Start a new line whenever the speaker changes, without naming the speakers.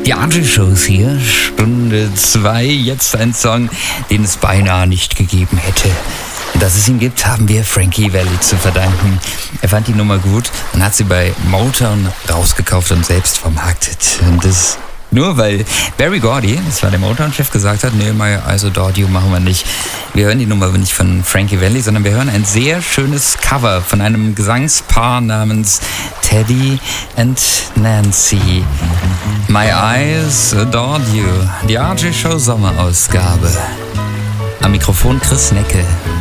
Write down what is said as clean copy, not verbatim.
Die RJ-Shows hier, Stunde 2, jetzt ein Song, den es beinahe nicht gegeben hätte. Und dass es ihn gibt, haben wir Frankie Valli zu verdanken. Er fand die Nummer gut und hat sie bei Motown rausgekauft und selbst vermarktet. Und das nur weil Berry Gordy, das war der Motown-Chef, gesagt hat, nee, My Eyes Adored You machen wir nicht. Wir hören die Nummer aber nicht von Frankie Valli, sondern wir hören ein sehr schönes Cover von einem Gesangspaar namens Teddy and Nancy. My Eyes Adored You, die RJ-Show Sommerausgabe. Am Mikrofon Chris Necke.